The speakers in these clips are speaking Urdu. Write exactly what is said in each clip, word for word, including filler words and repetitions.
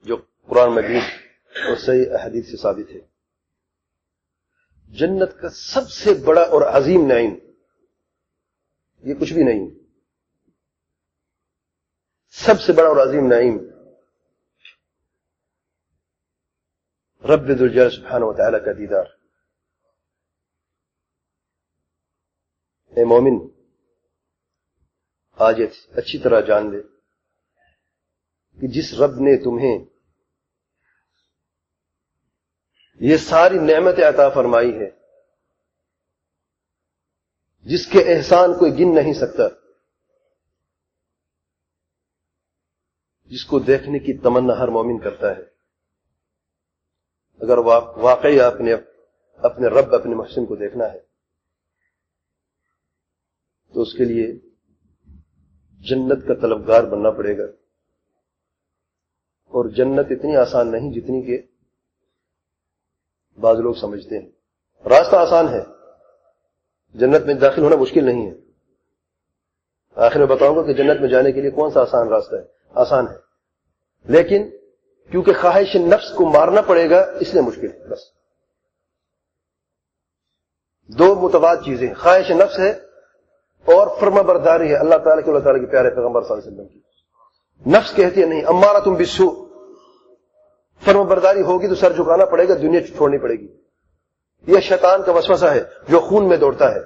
جو قرآن مجید اور صحیح احادیث سے ثابت ہے. جنت کا سب سے بڑا اور عظیم نعیم یہ کچھ بھی نہیں. سب سے بڑا اور عظیم نعیم رب ذوالجلال سبحانہ و تعالی کا دیدار. اے مومن، آج اچھی طرح جان لے کہ جس رب نے تمہیں یہ ساری نعمتیں عطا فرمائی ہے، جس کے احسان کوئی گن نہیں سکتا، جس کو دیکھنے کی تمنا ہر مومن کرتا ہے، اگر واقعی اپنے اپنے رب اپنے محسن کو دیکھنا ہے تو اس کے لیے جنت کا طلبگار بننا پڑے گا. اور جنت اتنی آسان نہیں جتنی کہ بعض لوگ سمجھتے ہیں. راستہ آسان ہے، جنت میں داخل ہونا مشکل نہیں ہے. آخر میں بتاؤں گا کہ جنت میں جانے کے لیے کون سا آسان راستہ ہے. آسان ہے، لیکن کیونکہ خواہش نفس کو مارنا پڑے گا اس لیے مشکل ہے. بس دو متضاد چیزیں، خواہش نفس ہے اور فرما برداری ہے اللہ تعالیٰ کے اللہ تعالیٰ کے پیارے پیغمبر صلی اللہ علیہ وسلم کی. نفس کہتی ہے نہیں، امارۃ بالسوء، فرما برداری ہوگی تو سر جھکانا پڑے گا، دنیا چھوڑنی پڑے گی. یہ شیطان کا وسوسہ ہے جو خون میں دوڑتا ہے.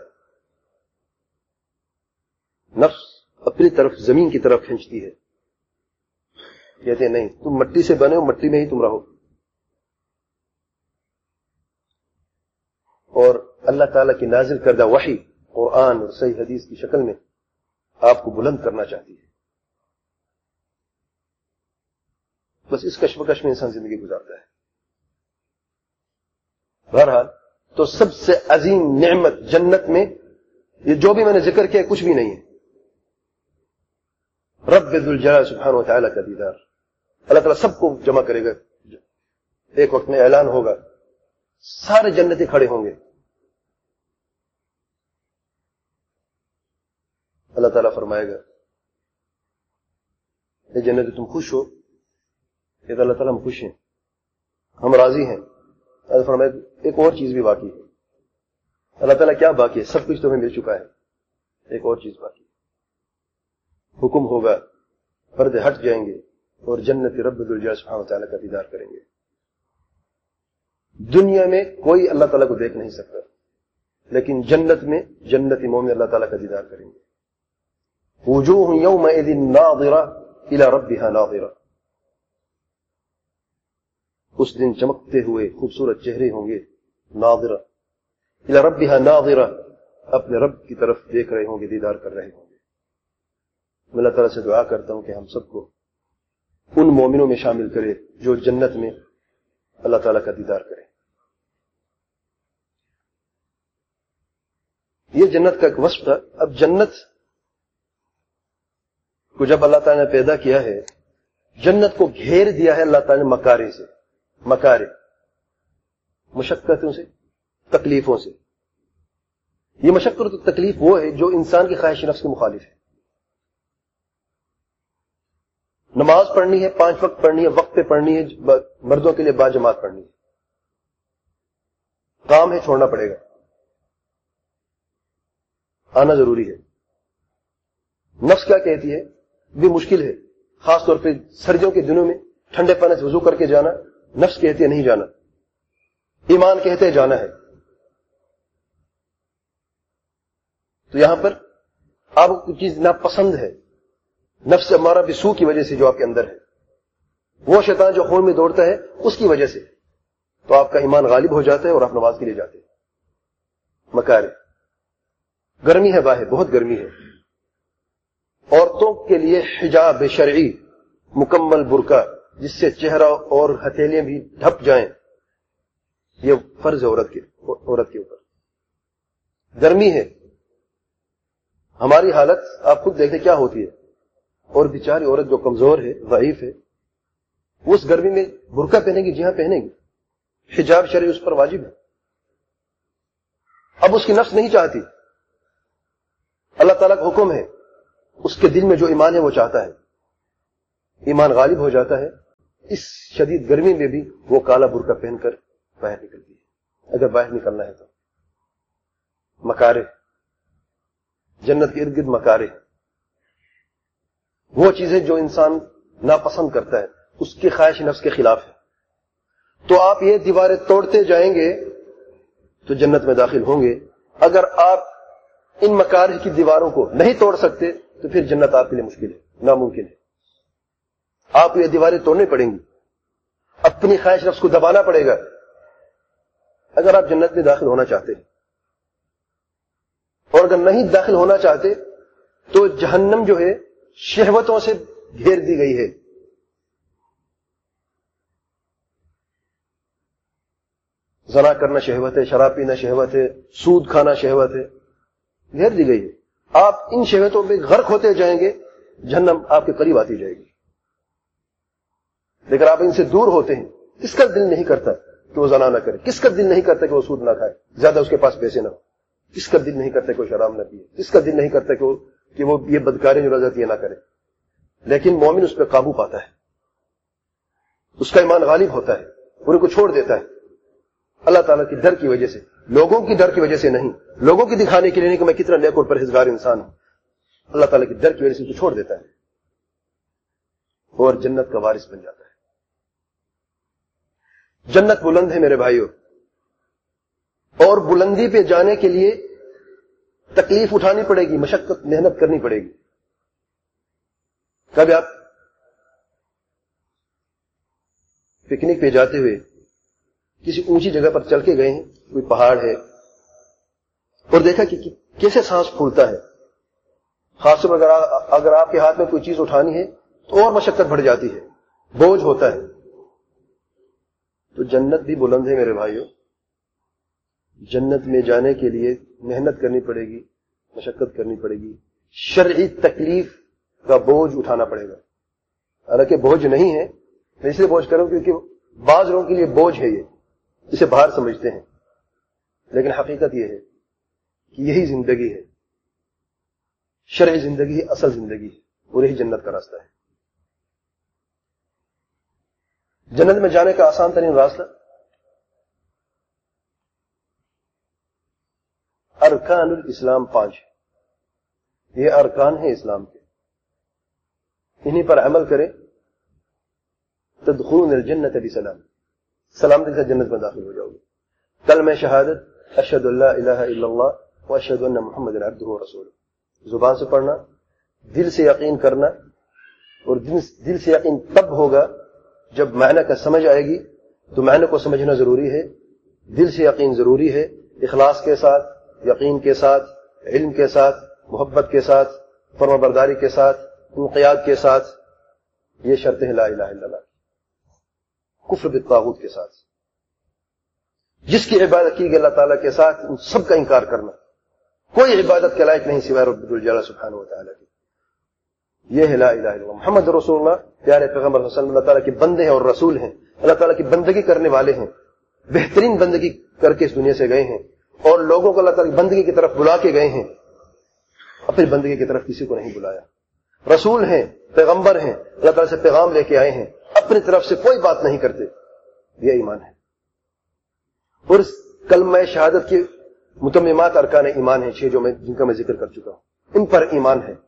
نفس اپنی طرف زمین کی طرف کھینچتی ہے، کہتے ہیں نہیں تم مٹی سے بنے ہو، مٹی میں ہی تم رہو. اور اللہ تعالیٰ کی نازل کردہ وحی قرآن اور صحیح حدیث کی شکل میں آپ کو بلند کرنا چاہتی ہے. بس اس کشمکش میں انسان زندگی گزارتا ہے. بہرحال تو سب سے عظیم نعمت جنت میں یہ جو بھی میں نے ذکر کیا کچھ بھی نہیں ہے. رب ذوالجلال سبحانہ و تعالی کا دیدار. اللہ تعالیٰ سب کو جمع کرے گا. ایک وقت میں اعلان ہوگا، سارے جنتی کھڑے ہوں گے. اللہ تعالیٰ فرمائے گا اے جنت تم خوش ہو؟ کہ اللہ تعالیٰ ہم خوش ہیں، ہم راضی ہیں. اللہ فرمائے ایک اور چیز بھی باقی ہے. اللہ تعالیٰ کیا باقی ہے؟ سب کچھ تمہیں مل چکا ہے، ایک اور چیز باقی ہے. حکم ہوگا، پردے ہٹ جائیں گے اور جنت رب ذوالجلال سبحانہ وتعالی کا دیدار کریں گے. دنیا میں کوئی اللہ تعالیٰ کو دیکھ نہیں سکتا، لیکن جنت میں جنتی مومن اللہ تعالیٰ کا دیدار کریں گے. وجوہ یومئذ ناظرہ الی ربها ناظرہ. اس دن چمکتے ہوئے خوبصورت چہرے ہوں گے. ناظرہ الی ربها ناظرہ، اپنے رب کی طرف دیکھ رہے ہوں گے، دیدار کر رہے ہوں گے. میں اللہ تعالیٰ سے دعا کرتا ہوں کہ ہم سب کو ان مومنوں میں شامل کرے جو جنت میں اللہ تعالیٰ کا دیدار کرے. یہ جنت کا ایک وصف تھا. اب جنت کو جب اللہ تعالیٰ نے پیدا کیا ہے، جنت کو گھیر دیا ہے اللہ تعالیٰ نے مکارے سے. مکارے مشقتوں سے، تکلیفوں سے. یہ مشقت اور تکلیف وہ ہے جو انسان کی خواہش نفس کے مخالف ہے. نماز پڑھنی ہے، پانچ وقت پڑھنی ہے، وقت پہ پڑھنی ہے، مردوں کے لیے با جماعت پڑھنی ہے. کام ہے، چھوڑنا پڑے گا، آنا ضروری ہے. نفس کیا کہتی ہے؟ بھی مشکل ہے، خاص طور پہ سردیوں کے دنوں میں ٹھنڈے پانی سے وضو کر کے جانا. نفس کہتے ہیں نہیں جانا، ایمان کہتے ہیں جانا ہے. تو یہاں پر آپ کو کچھ چیز ناپسند ہے، نفس امارہ بسو کی وجہ سے جو آپ کے اندر ہے، وہ شیطان جو خون میں دوڑتا ہے اس کی وجہ سے، تو آپ کا ایمان غالب ہو جاتا ہے اور آپ نماز کے لیے جاتے ہیں. مکارے. گرمی ہے باہر، بہت گرمی ہے. عورتوں کے لیے حجاب شرعی، مکمل برقع جس سے چہرہ اور ہتھیلیاں بھی ڈھپ جائیں، یہ فرض ہے عورت کے عورت کے اوپر. گرمی ہے، ہماری حالت آپ خود دیکھیں کیا ہوتی ہے. اور بیچاری عورت جو کمزور ہے، ضعیف ہے، اس گرمی میں برقع پہنے گی؟ جی ہاں پہنے گی. حجاب شرعی اس پر واجب ہے. اب اس کی نفس نہیں چاہتی، اللہ تعالیٰ کا حکم ہے. اس کے دل میں جو ایمان ہے وہ چاہتا ہے. ایمان غالب ہو جاتا ہے، اس شدید گرمی میں بھی وہ کالا برقع پہن کر باہر نکلتی ہے اگر باہر نکلنا ہے تو. مکارے، جنت کے ارد گرد مکارے، وہ چیزیں جو انسان ناپسند کرتا ہے، اس کی خواہش نفس کے خلاف ہے. تو آپ یہ دیواریں توڑتے جائیں گے تو جنت میں داخل ہوں گے. اگر آپ ان مکارہ کی دیواروں کو نہیں توڑ سکتے تو پھر جنت آپ کے لیے مشکل ہے، ناممکن ہے. آپ کو یہ دیواریں توڑنی پڑیں گی، اپنی خواہش نفس کو دبانا پڑے گا اگر آپ جنت میں داخل ہونا چاہتے ہیں. اور اگر نہیں داخل ہونا چاہتے تو جہنم جو ہے شہوتوں سے گھیر دی گئی ہے. زنا کرنا شہوت ہے، شراب پینا شہوت ہے، سود کھانا شہوت ہے، گھیر دی گئی ہے. آپ ان شہوتوں میں غرق ہوتے جائیں گے، جہنم آپ کے قریب آتی جائے گی. لیکن آپ ان سے دور ہوتے ہیں. کس کا دل نہیں کرتا کہ وہ زنا نہ کرے؟ کس کا دل نہیں کرتا کہ وہ سود نہ کھائے، زیادہ اس کے پاس پیسے نہ ہو؟ کس کا دل نہیں کرتا کہ وہ شراب نہ پیے؟ کس کا دل نہیں کرتا کہ وہ کہ وہ یہ بدکاری جو رضا یہ نہ کرے؟ لیکن مومن اس پہ قابو پاتا ہے، اس کا ایمان غالب ہوتا ہے، ان کو چھوڑ دیتا ہے اللہ تعالیٰ کی ڈر کی وجہ سے، لوگوں کی ڈر کی وجہ سے نہیں، لوگوں کی دکھانے کے لیے نہیں کہ میں کتنا نیک اور پرہیزگار انسان ہوں. اللہ تعالیٰ کی ڈر کی وجہ سے ان کو چھوڑ دیتا ہے اور جنت کا وارث بن جاتا ہے. جنت بلند ہے میرے بھائیوں، اور بلندی پہ جانے کے لیے تکلیف اٹھانی پڑے گی، مشقت محنت کرنی پڑے گی. کبھی آپ پکنک پہ جاتے ہوئے کسی اونچی جگہ پر چل کے گئے ہیں، کوئی پہاڑ ہے، اور دیکھا کہ کیسے سانس پھولتا ہے. خاص طور پر اگر اگر آپ کے ہاتھ میں کوئی چیز اٹھانی ہے تو اور مشقت بڑھ جاتی ہے، بوجھ ہوتا ہے. تو جنت بھی بلند ہے میرے بھائیوں. جنت میں جانے کے لیے محنت کرنی پڑے گی، مشقت کرنی پڑے گی، شرعی تکلیف کا بوجھ اٹھانا پڑے گا. حالانکہ بوجھ نہیں ہے، میں اس لیے بوجھ کروں کیونکہ بعض لوگوں کے لیے بوجھ ہے، یہ اسے باہر سمجھتے ہیں، لیکن حقیقت یہ ہے کہ یہی زندگی ہے، شرعی زندگی اصل زندگی ہے، اور یہی جنت کا راستہ ہے. جنت میں جانے کا آسان ترین راستہ ارکان الاسلام پانچ، یہ ارکان ہیں اسلام کے، انہی پر عمل کریں تدخلون الجنت بسلام، سلامتی سے جنت میں داخل ہو جاؤ گے. کلمہ شہادت اشہد ان لا الہ الا اللہ واشہد ان محمد عبدہ ورسولہ، زبان سے پڑھنا، دل سے یقین کرنا، اور دل سے یقین تب ہوگا جب معنی کا سمجھ آئے گی. تو معنی کو سمجھنا ضروری ہے، دل سے یقین ضروری ہے، اخلاص کے ساتھ، یقین کے ساتھ، علم کے ساتھ، محبت کے ساتھ، فرما برداری کے ساتھ، انقیاد کے ساتھ. یہ شرط ہے لا الہ الا اللہ. کفر بالطاغوت کے ساتھ، جس کی عبادت کی گئی اللہ تعالیٰ کے ساتھ، ان سب کا انکار کرنا. کوئی عبادت کے لائق نہیں سوائے رب الجلال سبحانہ وتعالی کی. یہ ہے لا الہ الا اللہ. محمد رسول اللہ، پیارے پیغمبر صلی اللہ علیہ وسلم اللہ تعالیٰ کے بندے ہیں اور رسول ہیں، اللہ تعالیٰ کی بندگی کرنے والے ہیں، بہترین بندگی کر کے اس دنیا سے گئے ہیں، اور لوگوں کو اللہ تعالیٰ کی بندگی کی طرف بلا کے گئے ہیں، اپنی بندگی کی طرف کسی کو نہیں بلایا. رسول ہیں، پیغمبر ہیں، اللہ تعالیٰ سے پیغام لے کے آئے ہیں، اپنی طرف سے کوئی بات نہیں کرتے. یہ ایمان ہے. اور اس کلمہ شہادت کی متممات ارکان ایمان ہیں چھ، جو میں جن کا میں ذکر کر چکا ہوں، ان پر ایمان ہے.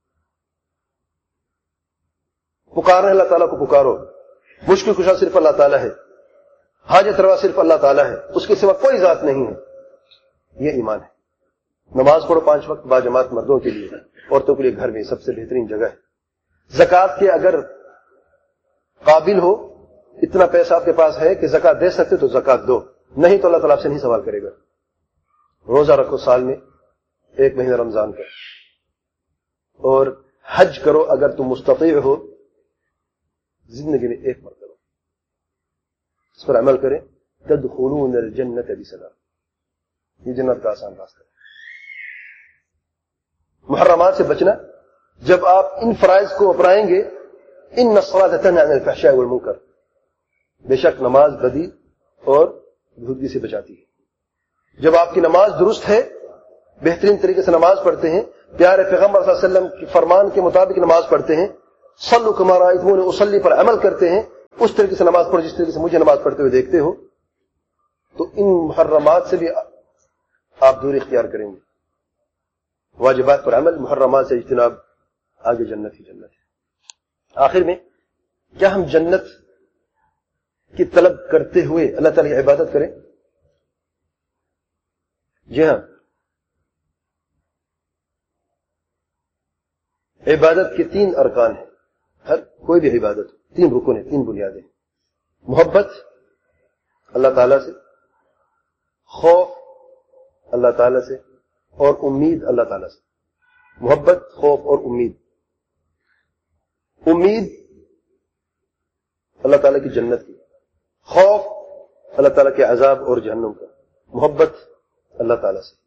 پکارنا اللہ تعالیٰ کو پکارو، مشکل کشا صرف اللہ تعالیٰ ہے، حاجت روا صرف اللہ تعالیٰ ہے، اس کے سوا کوئی ذات نہیں ہے. یہ ایمان ہے. نماز پڑھو پانچ وقت باجماعت، مردوں کے لیے، عورتوں کے لیے گھر میں سب سے بہترین جگہ ہے. زکوٰۃ کے اگر قابل ہو، اتنا پیسہ آپ کے پاس ہے کہ زکوٰۃ دے سکتے تو زکوٰۃ دو، نہیں تو اللہ تعالیٰ آپ سے نہیں سوال کرے گا. روزہ رکھو سال میں ایک مہینہ رمضان کا، اور حج کرو اگر تم مستطیع ہو، زندگی میں ایک مرتبہ. اس پر عمل کریں. تدخلون الجنت بسلام، یہ جنت کا آسان راستہ ہے. محرمات سے بچنا، جب آپ ان فرائض کو اپنائیں گے، ان الصلاۃ تنہی عن الفحشاء والمنکر، بے شک نماز بدی اور بھودگی سے بچاتی ہے. جب آپ کی نماز درست ہے، بہترین طریقے سے نماز پڑھتے ہیں، پیارے پیغمبر صلی اللہ علیہ وسلم کے فرمان کے مطابق نماز پڑھتے ہیں، صلوا کما رأیتمونی اصلی پر عمل کرتے ہیں، اس طریقے سے نماز پڑھو جس طریقے سے مجھے نماز پڑھتے ہوئے دیکھتے ہو، تو ان محرمات سے بھی آپ دوری اختیار کریں گے. واجبات پر عمل، محرمات سے اجتناب، آگے جنت ہی جنت ہے. آخر میں کیا ہم جنت کی طلب کرتے ہوئے اللہ تعالی کی عبادت کریں؟ جی ہاں، عبادت کے تین ارکان ہیں. ہر کوئی بھی عبادت تین رکن ہیں، تین بنیادیں. محبت اللہ تعالی سے، خوف اللہ تعالی سے، اور امید اللہ تعالی سے. محبت، خوف اور امید. امید اللہ تعالی کی جنت کی، خوف اللہ تعالی کے عذاب اور جہنم کا، محبت اللہ تعالی سے.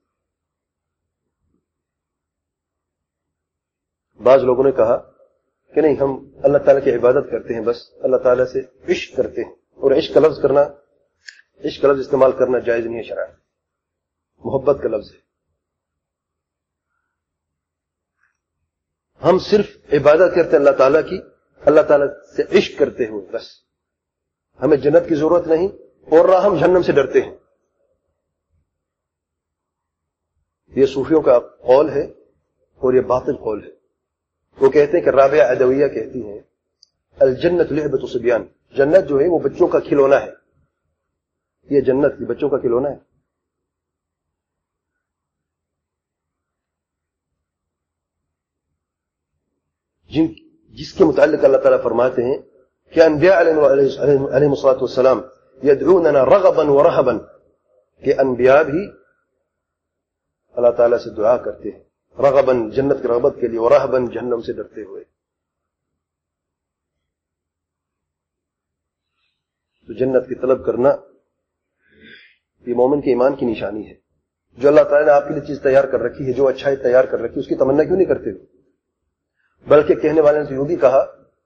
بعض لوگوں نے کہا کہ نہیں، ہم اللہ تعالی کی عبادت کرتے ہیں، بس اللہ تعالی سے عشق کرتے ہیں. اور عشق کا لفظ کرنا، عشق کا لفظ استعمال کرنا جائز نہیں ہے شرعاً، محبت کا لفظ ہے. ہم صرف عبادت کرتے ہیں اللہ تعالیٰ کی، اللہ تعالیٰ سے عشق کرتے ہوئے، بس. ہمیں جنت کی ضرورت نہیں، اور نہ ہم جہنم سے ڈرتے ہیں. یہ صوفیوں کا قول ہے اور یہ باطل قول ہے. وہ کہتے ہیں کہ رابعہ عدویہ کہتی ہیں الجنت لعبۃ صبیان، جنت جو ہے وہ بچوں کا کھلونا ہے. یہ جنت یہ بچوں کا کھلونا ہے. جن جس کے متعلق اللہ تعالیٰ فرماتے ہیں کہ انبیاء علیہ الصلوۃ والسلام یدعوننا رغبا ورہبا، کہ انبیاء بھی اللہ تعالیٰ سے دعا کرتے ہیں رغبا، جنت کی رغبت کے لیے، ورہبا، جہنم سے ڈرتے ہوئے. تو جنت کی طلب کرنا یہ مومن کے ایمان کی نشانی ہے. جو اللہ تعالیٰ نے آپ کے لیے چیز تیار کر رکھی ہے، جو اچھائی تیار کر رکھی ہے، اس کی تمنا کیوں نہیں کرتے؟ بلکہ کہنے والے نے تو یوں بھی کہا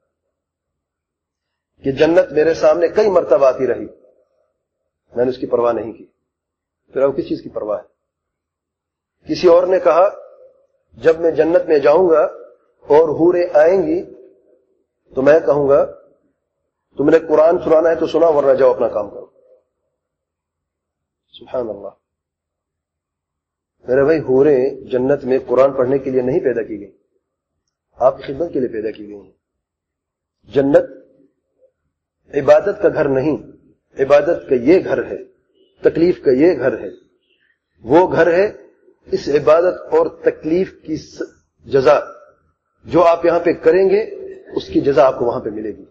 کہ جنت میرے سامنے کئی مرتبہ آتی رہی، میں نے اس کی پرواہ نہیں کی. پھر اب کس چیز کی پرواہ ہے؟ کسی اور نے کہا جب میں جنت میں جاؤں گا اور حوریں آئیں گی تو میں کہوں گا تم نے قرآن سنانا ہے تو سنا، ورنہ جاؤ اپنا کام کرو. سبحان اللہ. میرے بھائی، حوریں جنت میں قرآن پڑھنے کے لیے نہیں پیدا کی گئی، آپ کی خدمت کے لیے پیدا کی گئی ہیں. جنت عبادت کا گھر نہیں، عبادت کا یہ گھر ہے، تکلیف کا یہ گھر ہے. وہ گھر ہے اس عبادت اور تکلیف کی جزا جو آپ یہاں پہ کریں گے، اس کی جزا آپ کو وہاں پہ ملے گی.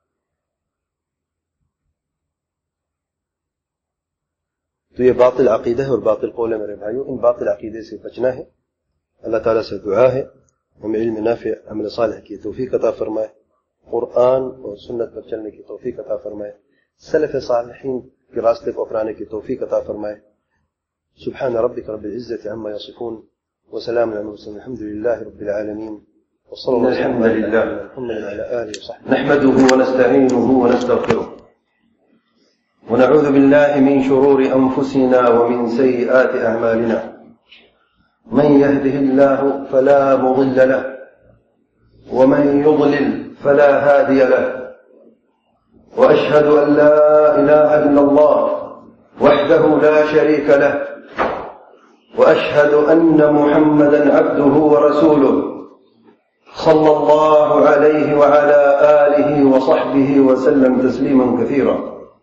تو یہ باطل عقیدہ ہے اور باطل قول ہے میرے بھائیوں. ان باطل عقیدے سے بچنا ہے. اللہ تعالیٰ سے دعا ہے ہمیں علم نافع، عمل صالح کی توفیق عطا فرمائے، قرآن اور سنت پر چلنے کی توفیق عطا فرمائے، سلف صالحین کے راستے کو اپنانے کی توفیق عطا فرمائے. سبحان ربك رب العزة عما يصفون وسلام على المرسلين الحمد لله رب العالمين وصلى الله الحمد لله محمد وعلى آله وصحبه نحمده ونستعينه ونستغفره ونعوذ بالله من شرور أنفسنا ومن سيئات أعمالنا. من يهده الله فلا مضل له ومن يضلل فلا هادي له. وأشهد أن لا إله إلا الله وحده لا شريك له، وأشهد أن محمدا عبده ورسوله صلى الله عليه وعلى آله وصحبه وسلم تسليما كثيرا.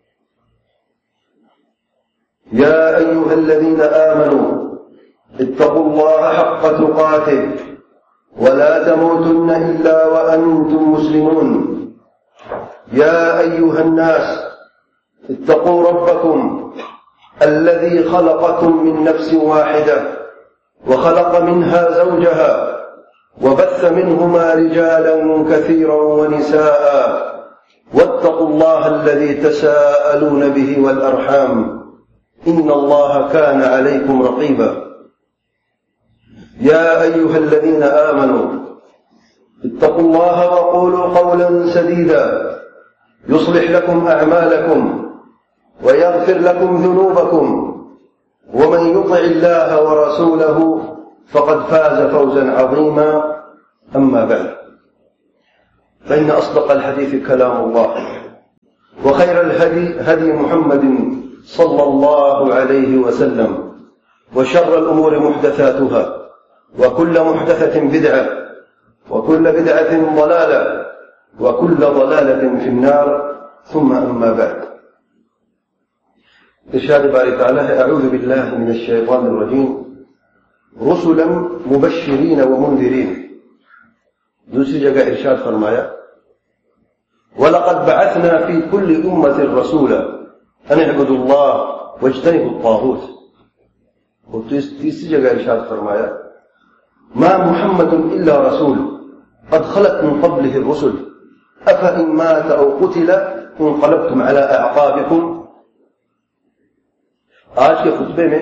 يا أيها الذين آمنوا اتقوا الله حق تقاته ولا تموتن إلا وأنتم مسلمون. يا أيها الناس اتقوا ربكم الذي خلقكم من نفس واحدة وخلق منها زوجها وبث منهما رجالا كثيرا ونساء واتقوا الله الذي تساءلون به والأرحام إن الله كان عليكم رقيبا. يا أيها الذين آمنوا اتقوا الله وقولوا قولا سديدا يصلح لكم أعمالكم ويغفر لكم ذنوبكم، ومن يطع الله ورسوله فقد فاز فوزا عظيما. أما بعد، فإن أصدق الحديث كلام الله، وخير الهدي هدي محمد صلى الله عليه وسلم وشر الأمور محدثاتها وكل محدثة بدعة وكل بدعة ضلالة وكل ضلالة في النار ثم أما بعد. ارشاد باری تعالی ہے اعوذ باللہ من الشیطان الرجیم رسلا مبشرین ومنذرین. دوسری جگہ ارشاد فرمایا وَلَقَدْ بَعَثْنَا فِي كُلِّ أُمَّةٍ رَسُولًا أَنِ اعْبُدُوا اللَّهَ وَاجْتَنِبُوا الطَّاغُوتَ. اور تیسری جگہ ارشاد فرمایا مَا مُحَمَّدٌ إِلَّا رَسُولٌ قَدْ خَلَتْ مِن قَبْلِهِ الرُّسُلُ أَفَإِن مَاتَ أَوْ قُتِلَ انقلبتم عَلَى أَعْقَابِكُمْ. آج کے خطبے میں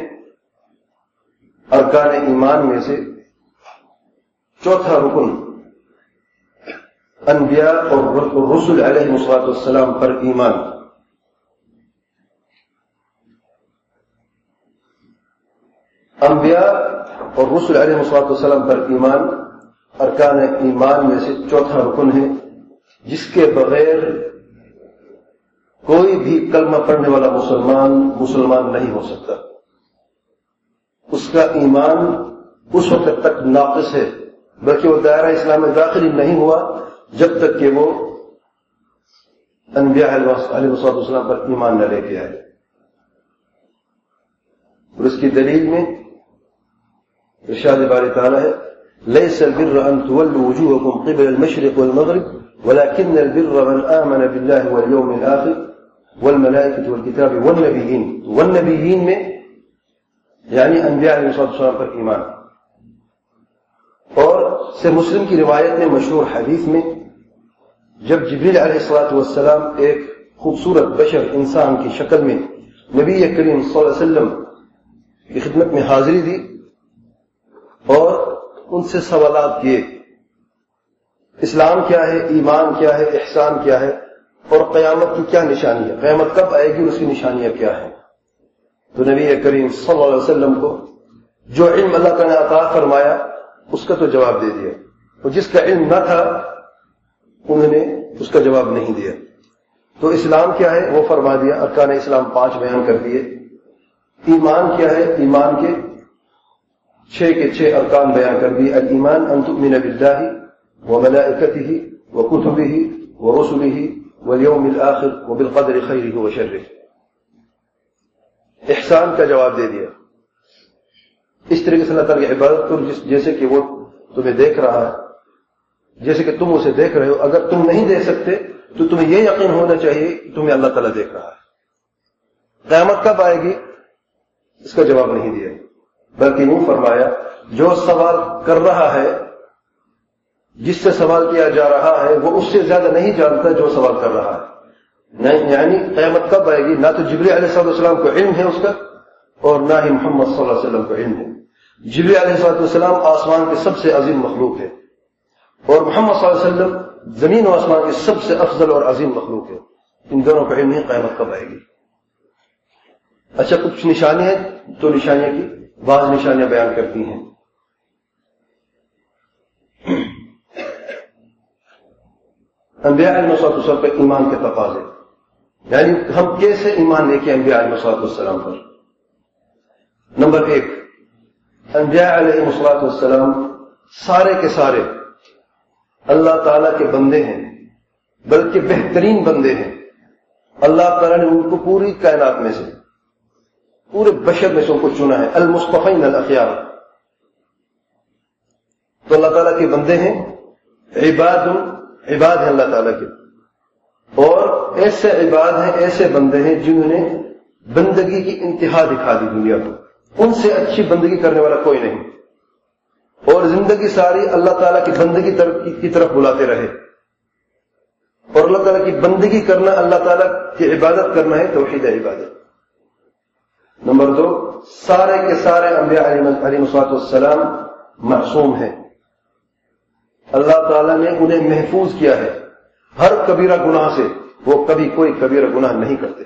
ارکان ایمان میں سے چوتھا رکن انبیاء اور رسل علیہ السلام پر ایمان. انبیاء اور رسل علیہ السلام پر ایمان ارکان ایمان میں سے چوتھا رکن ہے جس کے بغیر کوئی بھی کلمہ پڑھنے والا مسلمان مسلمان نہیں ہو سکتا. اس کا ایمان اس وقت تک ناقص ہے بلکہ وہ دائرہ اسلام میں داخل ہی نہیں ہوا جب تک کہ وہ انبیاء علیہ السلام پر ایمان نہ لے کے آئے. اور اس کی دلیل میں ارشاد باری تعالی ہے ليس البر ان تولوا وجوهكم قبل المشرق والمغرب ولكن البر من آمن بالله واليوم الآخر والملائكة والكتاب والنبيين. والنبيين میں یعنی انبیاء علیہ السلام پر ایمان. اور سے مسلم کی روایت میں مشہور حدیث میں جب جبریل علیہ الصلوۃ والسلام ایک خوبصورت بشر انسان کی شکل میں نبی کریم صلی اللہ علیہ وسلم کی خدمت میں حاضری دی اور ان سے سوالات کیے اسلام کیا ہے، ایمان کیا ہے، احسان کیا ہے اور قیامت کی کیا نشانی ہے، قیامت کب آئے گی اور اس کی نشانیاں کیا ہیں. تو نبی کریم صلی اللہ علیہ وسلم کو جو علم اللہ تعالیٰ نے عطا فرمایا اس کا تو جواب دے دیا اور جس کا علم نہ تھا انہوں نے اس کا جواب نہیں دیا. تو اسلام کیا ہے وہ فرما دیا، ارکان اسلام پانچ بیان کر دیے. ایمان کیا ہے، ایمان کے چھ کے چھ ارکان بیان کر دیے. الایمان ان تؤمن باللہ وملائکتہ وکتبہ ورسلہ والیوم الآخر وبالقدر خیرہ وشرہ. احسان کا جواب دے دیا. اس طریقے سے اللہ تعالیٰ کی عبادت کرو جیسے کہ وہ تمہیں دیکھ رہا ہے، جیسے کہ تم اسے دیکھ رہے ہو. اگر تم نہیں دیکھ سکتے تو تمہیں یہ یقین ہونا چاہیے کہ تمہیں اللہ تعالیٰ دیکھ رہا ہے. قیامت کب آئے گی اس کا جواب نہیں دیا بلکہ یوں فرمایا جو سوال کر رہا ہے، جس سے سوال کیا جا رہا ہے وہ اس سے زیادہ نہیں جانتا جو سوال کر رہا ہے. یعنی قیامت کب آئے گی نہ تو جبریل علیہ السلام کو علم ہے اس کا اور نہ ہی محمد صلی اللہ علیہ وسلم کو علم ہے. جبریل علیہ السلام آسمان کے سب سے عظیم مخلوق ہے اور محمد صلی اللہ علیہ وسلم زمین و آسمان کے سب سے افضل اور عظیم مخلوق ہے. ان دونوں کو علم نہیں قیامت کب آئے گی. اچھا کچھ نشانیاں تو نشانیاں کی بعض نشانیاں بیان کرتی ہیں. انبیاء علیہ السلام پر ایمان کے تقاضے، یعنی ہم کیسے ایمان لے کے انبیاء علیہ السلام پر. نمبر ایک، انبیاء علیہ السلام سارے کے سارے اللہ تعالیٰ کے بندے ہیں، بلکہ بہترین بندے ہیں. اللہ تعالیٰ نے ان کو پوری کائنات میں سے، پورے بشر میں سے ان کو چنا ہے. المصطفین الاخیار. تو اللہ تعالیٰ کے بندے ہیں، عباد عباد ہیں اللہ تعالیٰ کے، اور ایسے عباد ہیں، ایسے بندے ہیں جنہوں نے بندگی کی انتہا دکھا دی دنیا کو. ان سے اچھی بندگی کرنے والا کوئی نہیں، اور زندگی ساری اللہ تعالیٰ کی بندگی کی طرف بلاتے رہے. اور اللہ تعالیٰ کی بندگی کرنا، اللہ تعالیٰ کی عبادت کرنا ہے توحید عبادت. نمبر دو، سارے کے سارے انبیاء علیہ السلام معصوم ہیں. اللہ تعالیٰ نے انہیں محفوظ کیا ہے ہر کبیرہ گناہ سے. وہ کبھی کوئی کبیرہ گناہ نہیں کرتے،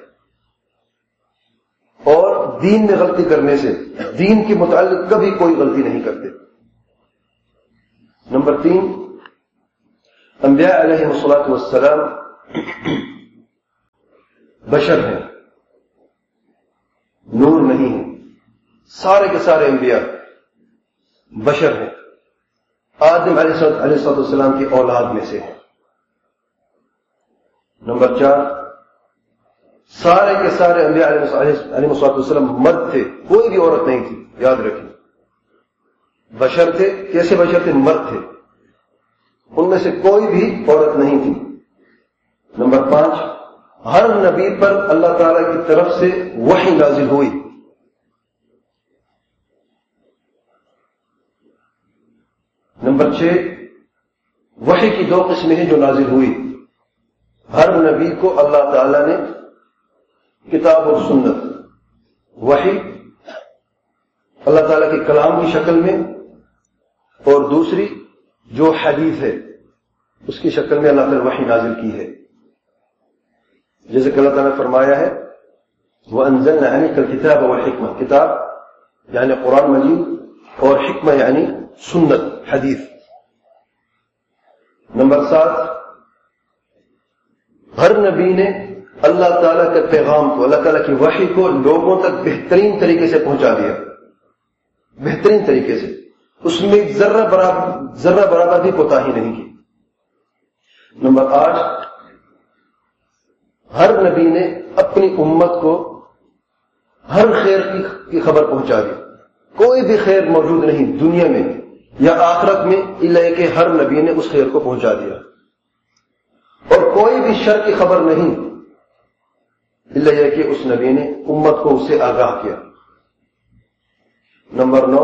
اور دین میں غلطی کرنے سے، دین کے متعلق کبھی کوئی غلطی نہیں کرتے. نمبر تین، انبیاء علیہ الصلوۃ والسلام بشر ہیں، نور نہیں ہیں. سارے کے سارے انبیاء بشر ہیں، آدم علیہ السلام کی اولاد میں سے ہیں. نمبر چار، سارے کے سارے انبیاء علیہ السلام مرد تھے، کوئی بھی عورت نہیں تھی. یاد رکھیں، بشر تھے. کیسے بشر تھے؟ مرد تھے، ان میں سے کوئی بھی عورت نہیں تھی. نمبر پانچ، ہر نبی پر اللہ تعالی کی طرف سے وحی نازل ہوئی. نمبر چھ، وحی کی دو قسمیں ہیں جو نازل ہوئی. ہر نبی کو اللہ تعالی نے کتاب اور سنت، وحی اللہ تعالی کے کلام کی شکل میں، اور دوسری جو حدیث ہے اس کی شکل میں اللہ تعالی وحی نازل کی ہے. جیسے کہ اللہ تعالیٰ نے فرمایا ہے وَأَنزَلْنَا عَلَيْكَ الْكِتَابَ وَالْحِكْمَةَ، کتاب یعنی قرآن مجید اور حکمہ یعنی سنت، حدیث. نمبر سات، ہر نبی نے اللہ تعالیٰ کے پیغام کو، اللہ تعالیٰ کی وحی کو لوگوں تک بہترین طریقے سے پہنچا دیا. بہترین طریقے سے، اس میں ذرہ برابر ذرہ برابر بھی کوتاہی نہیں کی. نمبر آٹھ، ہر نبی نے اپنی امت کو ہر خیر کی خبر پہنچا دی. کوئی بھی خیر موجود نہیں دنیا میں یا آخرت میں الا کہ ہر نبی نے اس خیر کو پہنچا دیا. اور کوئی بھی شر کی خبر نہیں الا یہ کہ اس نبی نے امت کو اس سے آگاہ کیا. نمبر نو،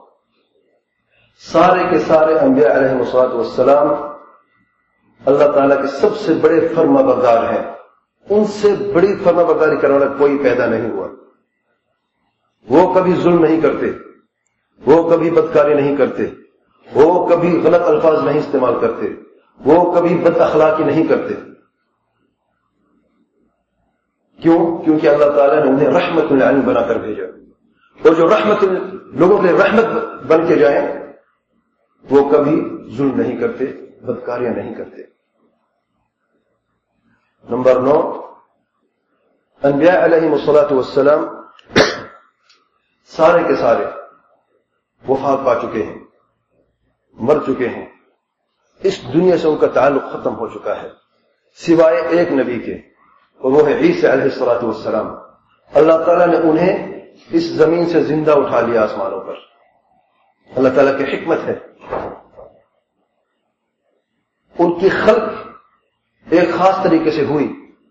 سارے کے سارے انبیاء علیہ الصلوۃ والسلام اللہ تعالیٰ کے سب سے بڑے فرما بردار ہیں. ان سے بڑی فرما برداری کرنے والا کوئی پیدا نہیں ہوا. وہ کبھی ظلم نہیں کرتے، وہ کبھی بدکاری نہیں کرتے، وہ کبھی غلط الفاظ نہیں استعمال کرتے، وہ کبھی بد اخلاقی نہیں کرتے. کیوں؟ کیونکہ اللہ تعالیٰ نے انہیں رحمت للعالمین بنا کر بھیجا. اور جو رحمت لوگوں کے لیے رحمت بن کے جائیں وہ کبھی ظلم نہیں کرتے، بدکاریاں نہیں کرتے. نمبر نو، انبیاء علیہ الصلوۃ والسلام سارے کے سارے وفات پا چکے ہیں، مر چکے ہیں. اس دنیا سے ان کا تعلق ختم ہو چکا ہے سوائے ایک نبی کے، اور وہ ہے عیسی علیہ الصلوۃ والسلام. اللہ تعالیٰ نے انہیں اس زمین سے زندہ اٹھا لیا آسمانوں پر. اللہ تعالیٰ کی حکمت ہے. ان کی خلق ایک خاص طریقے سے ہوئی.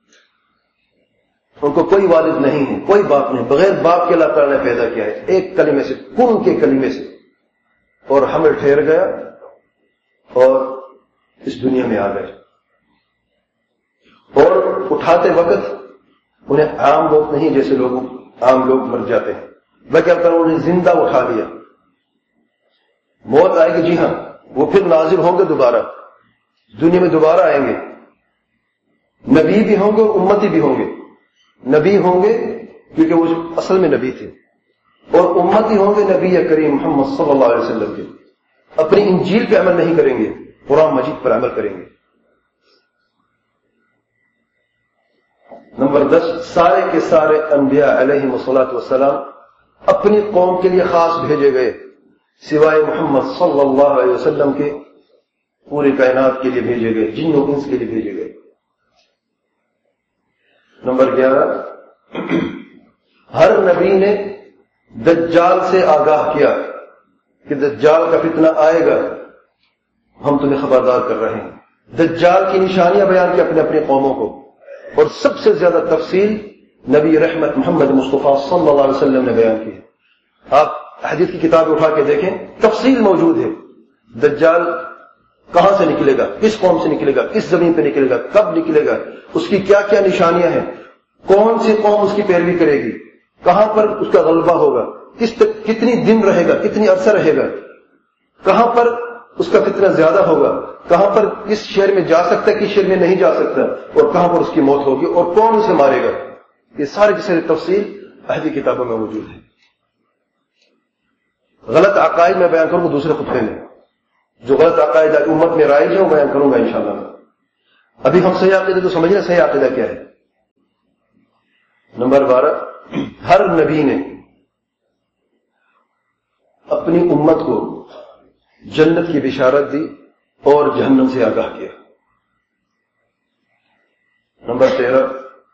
ان کو کوئی والد نہیں ہے، کوئی باپ نہیں، بغیر باپ کے اللہ تعالیٰ نے پیدا کیا ہے ایک کلمے سے، کن کے کلمے سے. اور حمل ٹھہر گیا اور اس دنیا میں آ گئے. اور اٹھاتے وقت انہیں عام موت نہیں جیسے لوگ عام لوگ مر جاتے ہیں، بلکہ اللہ تعالیٰ انہیں زندہ اٹھا لیا. موت آئے گی، جی ہاں، وہ پھر نازل ہوں گے، دوبارہ دنیا میں دوبارہ آئیں گے. نبی بھی ہوں گے اور امتی بھی ہوں گے. نبی ہوں گے کیونکہ وہ اصل میں نبی تھے، اور امتی ہوں گے نبی کریم محمد صلی اللہ علیہ وسلم کے. اپنی انجیل پہ عمل نہیں کریں گے، قرآن مجید پر عمل کریں گے. نمبر دس، سارے کے سارے انبیاء علیہ الصلوۃ والسلام اپنی قوم کے لیے خاص بھیجے گئے، سوائے محمد صلی اللہ علیہ وسلم کے پوری کائنات کے لیے بھیجے گئے، جن و انس کے لیے بھیجے گئے. نمبر گیارہ، ہر نبی نے دجال سے آگاہ کیا کہ دجال کا فتنہ آئے گا، ہم تمہیں خبردار کر رہے ہیں. دجال کی نشانیاں بیان کی اپنے اپنے قوموں کو، اور سب سے زیادہ تفصیل نبی رحمت محمد مصطفیٰ صلی اللہ علیہ وسلم نے بیان کی ہے. آپ حدیث کی کتاب اٹھا کے دیکھیں، تفصیل موجود ہے. دجال کہاں سے نکلے گا، کس قوم سے نکلے گا، کس زمین پہ نکلے گا، کب نکلے گا، اس کی کیا کیا نشانیاں ہیں، کون سی قوم اس کی پیروی کرے گی، کہاں پر اس کا غلبہ ہوگا، کس کتنی دن رہے گا، کتنی عرصہ رہے گا، کہاں پر اس کا فتنہ زیادہ ہوگا، کہاں پر کس شہر میں جا سکتا ہے، کس شہر میں نہیں جا سکتا، اور کہاں پر اس کی موت ہوگی اور کون اسے مارے گا. یہ ساری کی ساری تفصیل احادیث کتابوں میں موجود ہے. غلط عقائد میں بیان کروں گا دوسرے خطبے میں، جو غلط عقائد امت میں رائج ہیں وہ بیان کروں گا انشاءاللہ. ابھی ہم صحیح عقیدہ تو سمجھیں، صحیح عقیدہ کیا ہے. نمبر بارہ، ہر نبی نے اپنی امت کو جنت کی بشارت دی اور جہنم سے آگاہ کیا۔ نمبر تیرہ،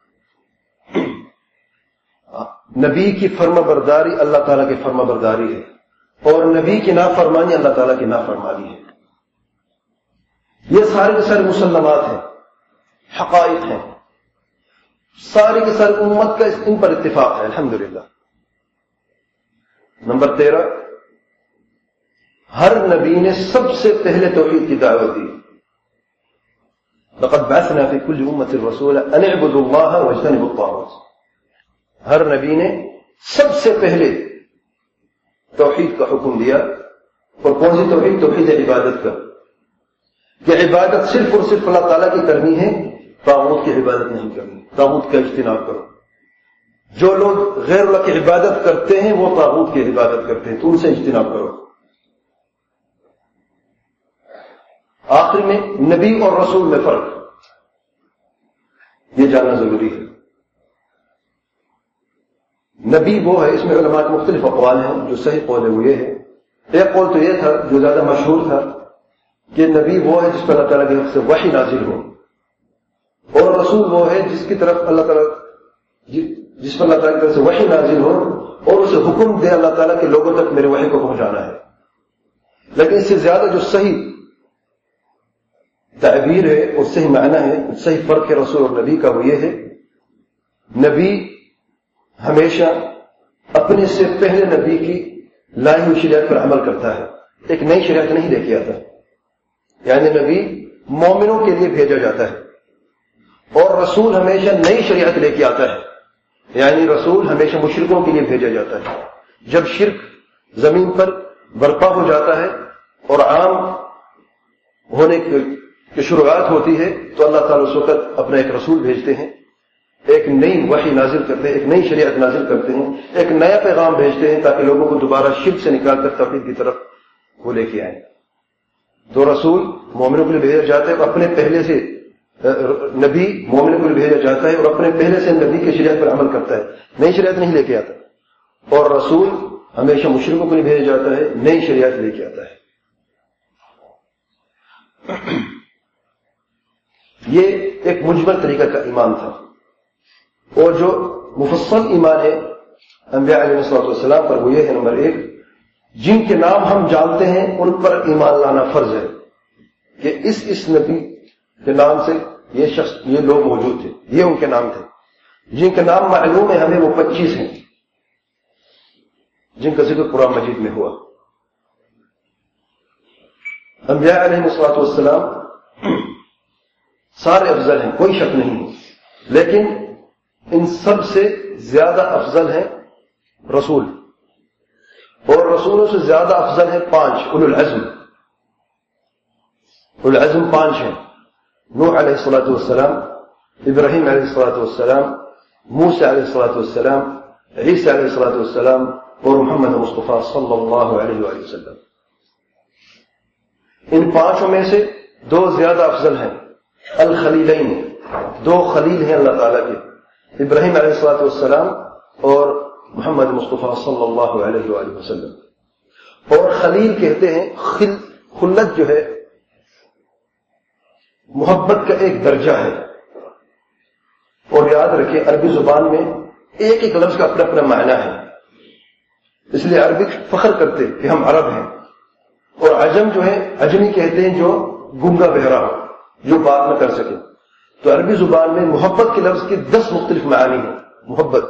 نبی کی فرما برداری اللہ تعالیٰ کی فرما برداری ہے، اور نبی کی نافرمانی اللہ تعالیٰ کی نافرمانی ہے۔ یہ سارے کے سارے مسلمات ہیں، حقائق ہیں، ساری کی ساری امت کا ان پر اتفاق ہے الحمدللہ۔ نمبر تیرہ، ہر نبی نے سب سے پہلے توحید کی دعوت دی۔ لقد بعثنا في كل أمة رسولا أن اعبدوا الله واجتنبوا الطاغوت۔ ہر نبی نے سب سے پہلے توحید کا حکم دیا، اور کون سی توحید؟ توحید عبادت کا، کہ عبادت صرف اور صرف اللہ تعالیٰ کی کرنی ہے، طاغوت کی عبادت نہیں کرنی، طاغوت کا اجتناب کرو۔ جو لوگ غیر اللہ کی عبادت کرتے ہیں وہ طاغوت کی عبادت کرتے ہیں، تو ان سے اجتناب کرو۔ آخر میں نبی اور رسول میں فرق یہ جاننا ضروری ہے۔ نبی وہ ہے، اس میں علماء کے مختلف اقوال ہیں، جو صحیح قول ہے وہ یہ ہے۔ ایک قول تو یہ تھا جو زیادہ مشہور تھا کہ نبی وہ ہے جس پر اللہ تعالیٰ کی طرف سے وحی نازل ہو، اور رسول وہ ہے جس کی طرف اللہ تعالیٰ جس پر اللہ تعالیٰ کی طرف سے وحی نازل ہو اور اسے حکم دے اللہ تعالیٰ کے لوگوں تک میرے وحی کو پہنچانا ہے۔ لیکن اس سے زیادہ جو صحیح تعبیر ہے اور صحیح معنی ہے، صحیح فرق ہے رسول اور نبی کا، وہ یہ ہے نبی ہمیشہ اپنے سے پہلے نبی کی لائی ہوئی شریعت پر عمل کرتا ہے، ایک نئی شریعت نہیں لے کے آتا۔ یعنی نبی مومنوں کے لیے بھیجا جاتا ہے، اور رسول ہمیشہ نئی شریعت لے کے آتا ہے، یعنی رسول ہمیشہ مشرکوں کے لیے بھیجا جاتا ہے۔ جب شرک زمین پر برپا ہو جاتا ہے اور عام ہونے کی شروعات ہوتی ہے تو اللہ تعالیٰ اس وقت اپنا ایک رسول بھیجتے ہیں، ایک نئی وحی نازل کرتے ہیں، ایک نئی شریعت نازل کرتے ہیں، ایک نیا پیغام بھیجتے ہیں تاکہ لوگوں کو دوبارہ شرک سے نکال کر توحید کی طرف وہ لے کے آئیں۔ تو رسول مومنوں کے لیے بھیجا جاتا ہے، اور اپنے پہلے سے نبی مومنوں کے لیے بھیجا جاتا ہے اور اپنے پہلے سے نبی کی شریعت پر عمل کرتا ہے، نئی شریعت نہیں لے کے آتا۔ اور رسول ہمیشہ مشرکوں کے لیے بھیجا جاتا ہے، نئی شریعت لے کے آتا ہے۔ یہ ایک مجمل طریقہ کا ایمان تھا، اور جو مفصل ایمان ہے انبیاء علیہ السلام پر وہ یہ ہے، نمبر ایک، جن کے نام ہم جانتے ہیں ان پر ایمان لانا فرض ہے، کہ اس اس نبی کے نام سے یہ شخص یہ لوگ موجود تھے، یہ ان کے نام تھے۔ جن کے نام معلوم ہے ہمیں وہ پچیس ہیں جن کا ذکر قرآن مجید میں ہوا۔ انبیاء علیہ السلام سارے افضل ہیں، کوئی شک نہیں ہے، لیکن ان سب سے زیادہ افضل ہیں رسول، اور رسولوں سے زیادہ افضل ہیں پانچ اولو العزم۔ اولو العزم پانچ ہیں، نوح علیہ الصلوۃ والسلام، ابراہیم علیہ الصلوۃ والسلام، موسیٰ علیہ الصلوۃ والسلام، عیسیٰ علیہ الصلوۃ والسلام، اور محمد مصطفیٰ صلی اللہ علیہ وآلہ وسلم۔ ان پانچوں میں سے دو زیادہ افضل ہیں، الخلیلین، دو خلیل ہیں اللہ تعالیٰ کے، ابراہیم علیہ الصلوۃ والسلام اور محمد مصطفیٰ صلی اللہ علیہ وآلہ وسلم۔ اور خلیل کہتے ہیں، خل خلت جو ہے محبت کا ایک درجہ ہے، اور یاد رکھیں عربی زبان میں ایک ایک لفظ کا اپنا اپنا معنی ہے، اس لیے عربی فخر کرتے کہ ہم عرب ہیں۔ اور عجم جو ہے، عجمی کہتے ہیں جو گنگا بہرا ہو، جو بات نہ کر سکے۔ تو عربی زبان میں محبت کے لفظ کے دس مختلف معانی ہیں۔ محبت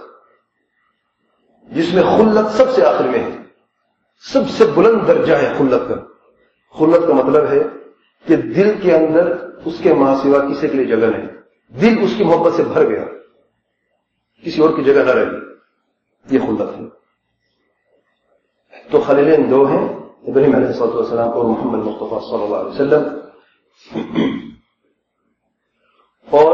جس میں خلت سب سے آخر میں ہے، سب سے بلند درجہ ہے خلت کا۔ خلت کا مطلب ہے کہ دل کے اندر اس کے ماں سوا کسی کے لیے جگہ نہیں، دل اس کی محبت سے بھر گیا، کسی اور کی جگہ نہ رہی، یہ خلت ہے۔ تو خلیلین دو ہیں، ابراہیم علیہ السلام اور محمد مصطفیٰ صلی اللہ علیہ وسلم۔ اور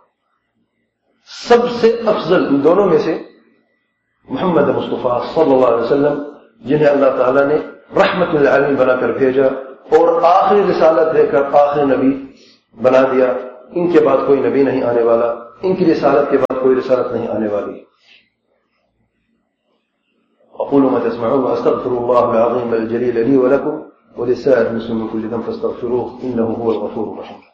سب سے افضل ان دونوں میں سے محمد مصطفیٰ صلی اللہ علیہ وسلم، جنہیں اللہ تعالیٰ نے رحمت للعالمین بنا کر بھیجا اور آخری رسالت دے کر آخری نبی بنا دیا۔ ان کے بعد کوئی نبی نہیں آنے والا، ان کی رسالت کے بعد کوئی رسالت نہیں آنے والی. أقول ما تسمعون وأستغفر الله العظيم الجليل لي ولكم ولسائر المسلمين من كل ذنب فاستغفروه إنه هو الغفور الرحيم.